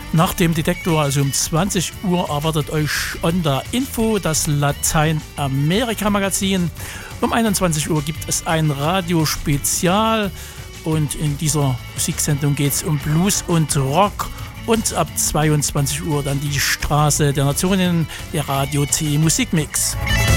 Nach dem Detektor, also um 20 Uhr, erwartet euch Onda Info, das Lateinamerika-Magazin. Um 21 Uhr gibt es ein Radiospezial und in dieser Musiksendung geht es um Blues und Rock. Und ab 22 Uhr dann die Straße der Nationen, der Radio T Musikmix.